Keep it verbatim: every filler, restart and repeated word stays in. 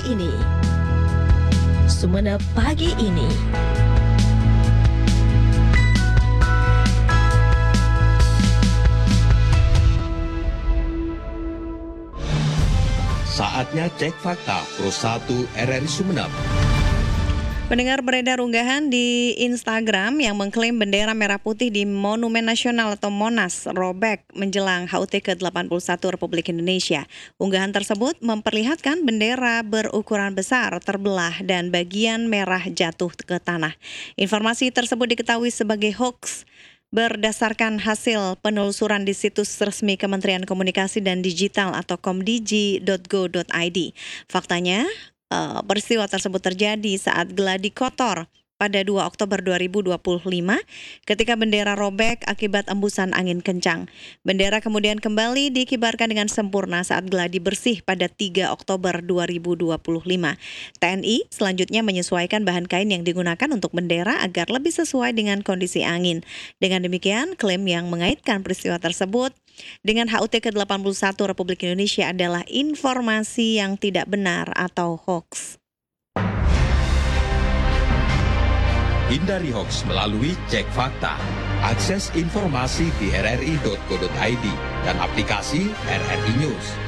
ini. Sumeneb Pagi Ini. Saatnya cek fakta Pro satu R R I Sumeneb. Pendengar, beredar unggahan di Instagram yang mengklaim bendera merah putih di Monumen Nasional atau Monas robek menjelang H U T ke delapan puluh satu Republik Indonesia. Unggahan tersebut memperlihatkan bendera berukuran besar terbelah dan bagian merah jatuh ke tanah. Informasi tersebut diketahui sebagai hoax berdasarkan hasil penelusuran di situs resmi Kementerian Komunikasi dan Digital atau komdigi dot go dot i d. Faktanya, Uh, peristiwa tersebut terjadi saat geladi kotor pada dua Oktober dua ribu dua puluh lima ketika bendera robek akibat embusan angin kencang. Bendera kemudian kembali dikibarkan dengan sempurna saat geladi bersih pada tiga Oktober dua ribu dua puluh lima. T N I selanjutnya menyesuaikan bahan kain yang digunakan untuk bendera agar lebih sesuai dengan kondisi angin. Dengan demikian, klaim yang mengaitkan peristiwa tersebut dengan H U T ke delapan puluh satu Republik Indonesia adalah informasi yang tidak benar atau hoax. Hindari hoax melalui cek fakta. Akses informasi di r r i dot go dot i d dan aplikasi R R I News.